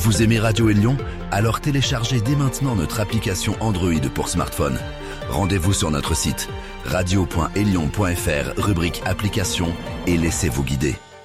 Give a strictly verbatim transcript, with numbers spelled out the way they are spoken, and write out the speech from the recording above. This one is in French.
Vous aimez Radio Élion? Alors téléchargez dès maintenant notre application Android pour smartphone. Rendez-vous sur notre site radio point élion point f r, rubrique application, et laissez-vous guider.